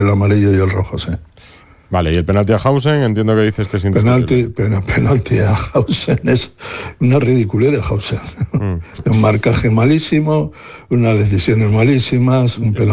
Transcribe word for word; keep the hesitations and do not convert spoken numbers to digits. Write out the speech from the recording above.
el amarillo y el rojo, sí. Vale, y el penalti a Hausen, entiendo que dices que es Penalti, pena, penalti a Hausen es una ridiculez de Hausen. Mm. Un marcaje malísimo, unas decisiones malísimas, un penalti